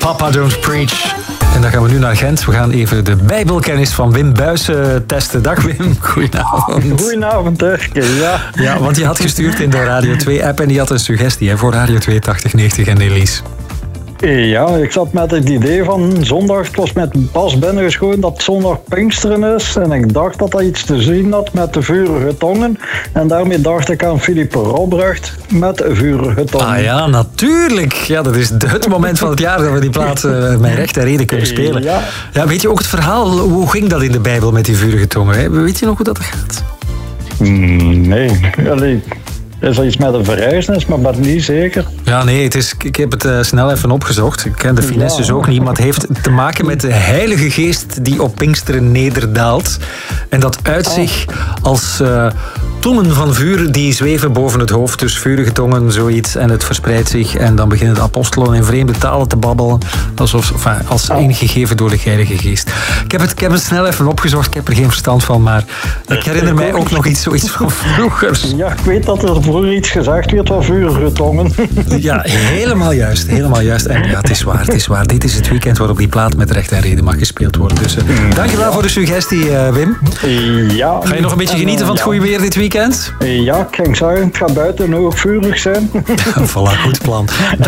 Papa Don't Preach. En dan gaan we nu naar Gent. We gaan even de bijbelkennis van Wim Buijsen testen. Dag Wim, goedenavond. Goedenavond, Erke. Ja, want je had gestuurd in de Radio 2-app en die had een suggestie voor Radio 2 8090 en Elise. Ja, ik zat met het idee van zondag, het was met Bas binnengeschoten dat zondag Pinksteren is. En ik dacht dat dat iets te zien had met de vurige tongen. En daarmee dacht ik aan Philippe Robrecht met vurige tongen. Ah ja, natuurlijk. Ja, dat is het moment van het jaar dat we die plaat met recht en reden kunnen spelen. Ja, weet je ook het verhaal? Hoe ging dat in de Bijbel met die vurige tongen? Hè? Weet je nog hoe dat gaat? Nee, allee. Is dat iets met een verrijzenis, maar ben niet zeker. Ja, nee, ik heb het snel even opgezocht. Ik ken de finesses ook niet, maar het heeft te maken met de Heilige Geest die op Pinksteren nederdaalt. En dat uit zich als tongen van vuur die zweven boven het hoofd. Dus vurige tongen, zoiets. En het verspreidt zich. En dan beginnen de apostelen in vreemde talen te babbelen. Als ingegeven door de Heilige Geest. Ik heb het snel even opgezocht. Ik heb er geen verstand van, maar ik herinner mij ook nog zoiets van vroeger. Ja, ik weet dat er vroeger iets gezegd werd van vurige tongen. Ja, helemaal juist. En ja, het is waar. Dit is het weekend waarop die plaat met recht en reden mag gespeeld worden. Dus dankjewel voor de suggestie, Wim. Ja. Ga je nog een beetje genieten van het goede weer dit weekend? Ja, ik ging zeggen, het gaat buiten ook vurig zijn. Voilà, goed plan.